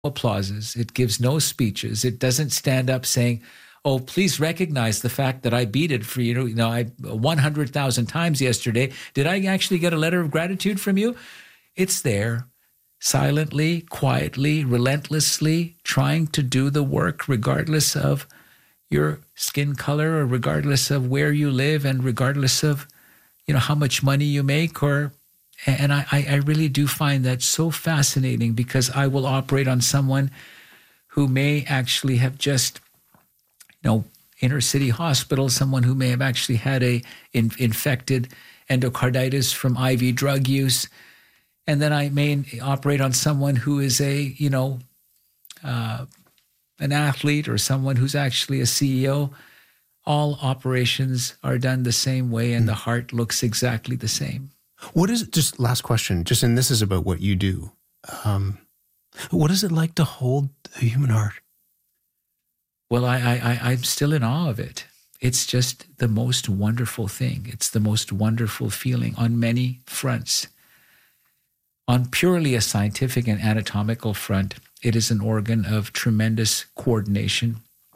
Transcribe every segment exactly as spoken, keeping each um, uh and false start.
applauses. It gives no speeches. It doesn't stand up saying, oh, please recognize the fact that I beat it for you. You know, I one hundred thousand times yesterday. Did I actually get a letter of gratitude from you? It's there, silently, quietly, relentlessly, trying to do the work regardless of your skin color or regardless of where you live and regardless of, you know, how much money you make. Or And I, I really do find that so fascinating, because I will operate on someone who may actually have just, you know, inner city hospital, someone who may have actually had a in, infected endocarditis from I V drug use. And then I may operate on someone who is a, you know, uh, an athlete, or someone who's actually a C E O. All operations are done the same way, and mm. the heart looks exactly the same. What is it, just last question, just, and this is about what you do. Um, what is it like to hold a human heart? Well, I, I, I'm still in awe of it. It's just the most wonderful thing. It's the most wonderful feeling on many fronts. On purely a scientific and anatomical front, it is an organ of tremendous coordination.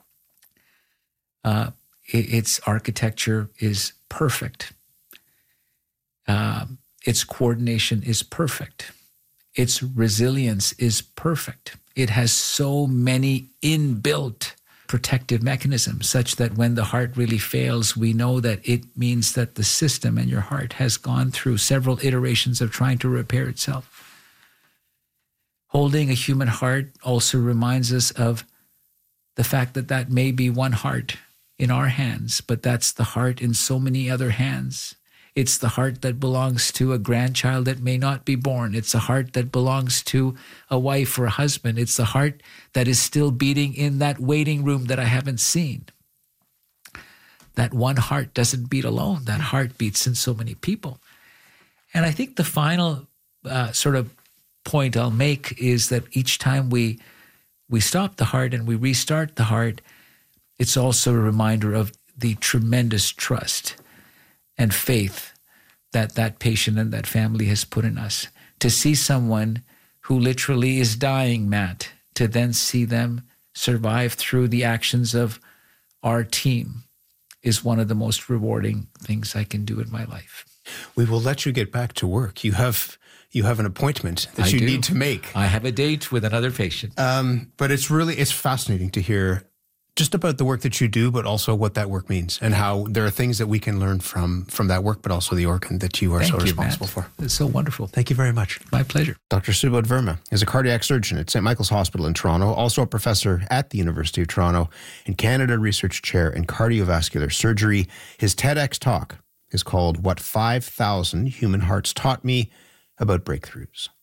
Uh, it, its architecture is perfect. Um, its coordination is perfect. Its resilience is perfect. It has so many inbuilt protective mechanisms such that when the heart really fails, we know that it means that the system and your heart has gone through several iterations of trying to repair itself. Holding a human heart also reminds us of the fact that that may be one heart in our hands, but that's the heart in so many other hands. It's the heart that belongs to a grandchild that may not be born. It's a heart that belongs to a wife or a husband. It's the heart that is still beating in that waiting room that I haven't seen. That one heart doesn't beat alone. That heart beats in so many people. And I think the final uh, sort of point I'll make is that each time we we stop the heart and we restart the heart, it's also a reminder of the tremendous trust and faith that that patient and that family has put in us. To see someone who literally is dying, Matt, to then see them survive through the actions of our team is one of the most rewarding things I can do in my life. We will let you get back to work. You have you have an appointment that I you do. need to make. I have a date with another patient. Um, but it's really, it's fascinating to hear just about the work that you do, but also what that work means and how there are things that we can learn from from that work, but also the organ that you are Thank so you, responsible Matt. for. It's so wonderful. Thank you very much. My pleasure. Doctor Subodh Verma is a cardiac surgeon at Saint Michael's Hospital in Toronto, also a professor at the University of Toronto and Canada Research Chair in Cardiovascular Surgery. His TEDx talk is called What five thousand Human Hearts Taught Me About Breakthroughs.